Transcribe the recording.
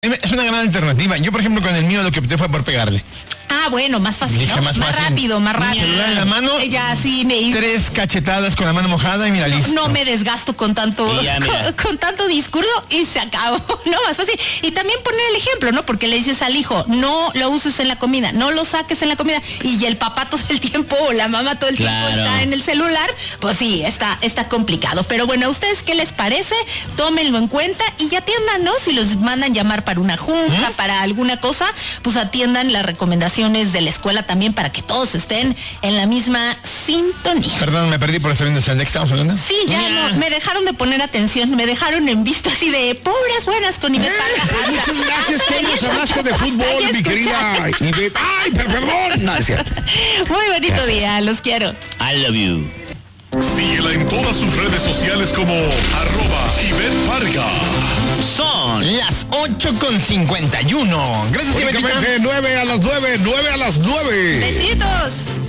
Es una gran alternativa. Yo, por ejemplo, con el mío lo que opté fue por pegarle. Ah, bueno, más fácil, Dije, ¿no? más fácil. Más rápido. Celular en la mano, Ya sí me hice. 3 cachetadas con la mano mojada y mira, listo. No me desgasto con tanto con tanto discurso y se acabó, ¿no? Más fácil. Y también poner el ejemplo, ¿no? Porque le dices al hijo, no lo uses en la comida, no lo saques en la comida. Y el papá todo el tiempo o la mamá todo el tiempo está en el celular, pues sí, está complicado. Pero bueno, ¿a ustedes qué les parece? Tómenlo en cuenta y ya atiendan, ¿no? Si los mandan llamar para una junta, para alguna cosa, pues atiendan las recomendaciones de la escuela también para que todos estén en la misma sintonía. Perdón, me perdí por estar viendo ¿de qué estamos hablando? Sí, ya no, me dejaron de poner atención, me dejaron en vista así de puras buenas con Ivette Parga. Muchas gracias que nos hablaste de fútbol, mi querida Ivette. ¡Ay, perdón! No, es cierto. Muy bonito día, los quiero. I love you. Síguela en todas sus redes sociales como @Ivette Parga. Son las 8:51. Gracias, Ivette. Únicamente 9 a las 9. Besitos.